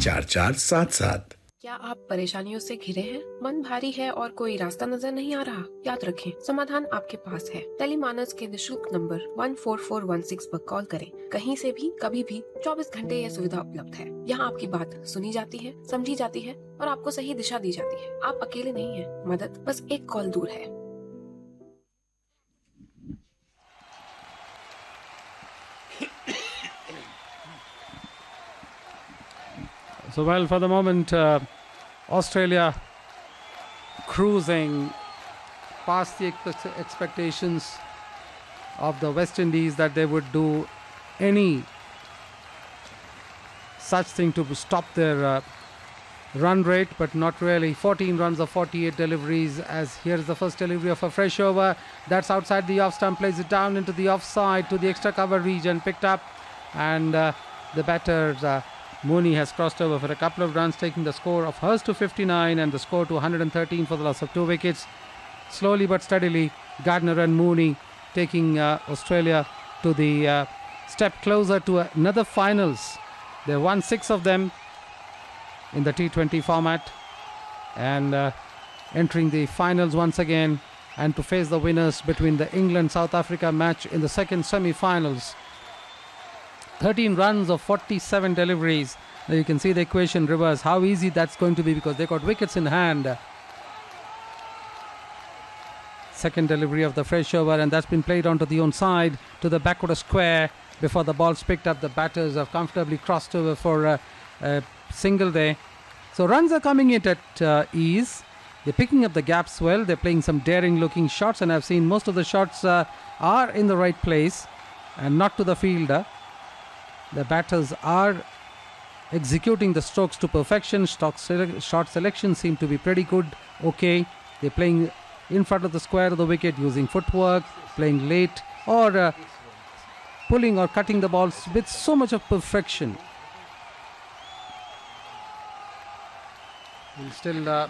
4477। क्या आप परेशानियों से घिरे हैं? मन भारी है और कोई रास्ता नजर नहीं आ रहा? याद रखें, समाधान आपके पास है। टेलीमानस के निशुल्क नंबर 14416 पर कॉल करें। कहीं से भी, कभी भी, 24 घंटे यह सुविधा उपलब्ध है। यहाँ आपकी बात सुनी जाती है, समझी जाती है और आपको सही दिशा दी जाती है। आप अकेले नहीं हैं। मदद बस एक कॉल दूर है। So, well, for the moment, Australia cruising past the expectations of the West Indies that they would do any such thing to stop their run rate, but not really. 14 runs of 48 deliveries, as here's the first delivery of a fresh over. That's outside the off stump, plays it down into the offside to the extra cover region, picked up, and the batter Mooney has crossed over for a couple of runs, taking the score of hers to 59 and the score to 113 for the loss of 2 wickets. Slowly but steadily, Gardner and Mooney taking Australia to the step closer to another finals. They won 6 of them in the T20 format and entering the finals once again, and to face the winners between the England-South Africa match in the second semi-finals. 13 runs of 47 deliveries. Now you can see the equation reverse, how easy that's going to be because they got wickets in hand. Second delivery of the fresh over, and that's been played onto the onside to the backward square before the ball's picked up. The batters have comfortably crossed over for a single there. So runs are coming in at ease. They're picking up the gaps well. They're playing some daring looking shots, and I've seen most of the shots are in the right place and not to the fielder. The batters are executing the strokes to perfection. Shot selection seem to be pretty good. Okay, they're playing in front of the square of the wicket using footwork, playing late or pulling or cutting the balls with so much of perfection. Still a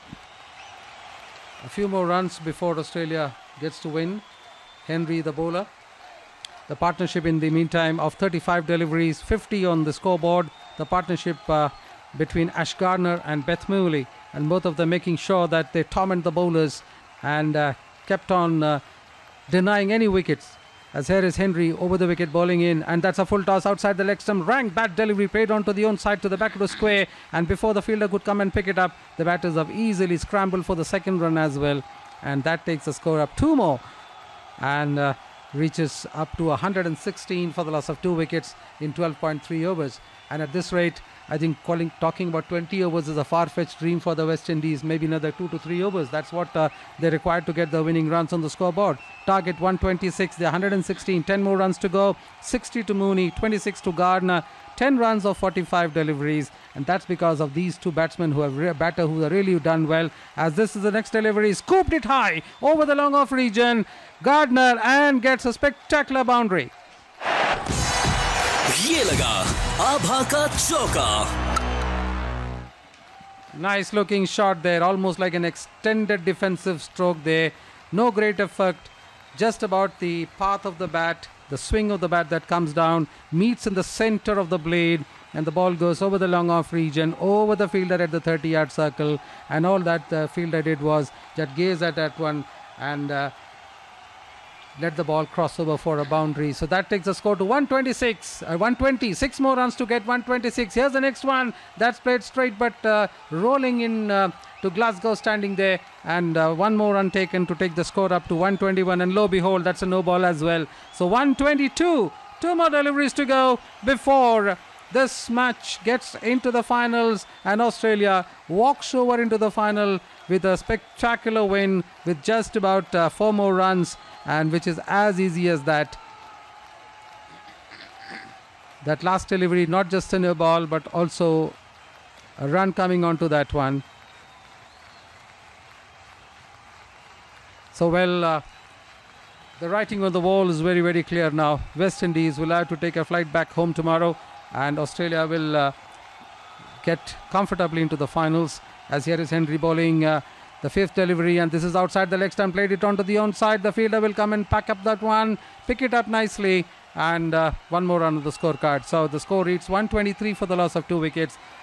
few more runs before Australia gets to win. Henry the bowler. The partnership in the meantime of 35 deliveries, 50 on the scoreboard. The partnership between Ash Gardner and Beth Mooley, and both of them making sure that they torment the bowlers and kept on denying any wickets. As here is Henry over the wicket bowling in, and that's a full toss outside the leg stump. Rank bat delivery played onto the onside to the back of the square, and before the fielder could come and pick it up, the batters have easily scrambled for the second run as well, and that takes the score up 2 more and reaches up to 116 for the loss of 2 wickets in 12.3 overs. And at this rate, I think talking about 20 overs is a far-fetched dream for the West Indies. Maybe another 2 to 3 overs. That's what they required to get the winning runs on the scoreboard. Target 126, they're 116, 10 more runs to go. 60 to Mooney, 26 to Gardner, 10 runs of 45 deliveries, and that's because of these two batsmen who have who have really done well. As this is the next delivery, scooped it high over the long off region. Gardner and gets a spectacular boundary. ये लगा आभा का चौका. Nice looking shot there, almost like an extended defensive stroke there. No great effort, just about the path of the bat, the swing of the bat that comes down, meets in the center of the blade, and the ball goes over the long off region, over the fielder at the 30-yard circle, and all that the fielder did was just gaze at that one and let the ball cross over for a boundary. So that takes the score to 126, 120, 6 more runs to get 126. Here's the next one. That's played straight but rolling in to Glasgow, standing there, and 1 more run taken to take the score up to 121, and lo behold, that's a no ball as well. So 122, 2 more deliveries to go before this match gets into the finals, and Australia walks over into the final with a spectacular win with just about 4 more runs, and which is as easy as that. That last delivery, not just a no ball, but also a run coming onto that one. So, well, the writing on the wall is very, very clear now. West Indies will have to take a flight back home tomorrow, and Australia will get comfortably into the finals. As here is Henry bowling the 5th delivery, and this is outside the leg stump, played it onto the onside. The fielder will come and pack up that one, pick it up nicely, and 1 more run on the scorecard. So the score reads 123 for the loss of 2 wickets.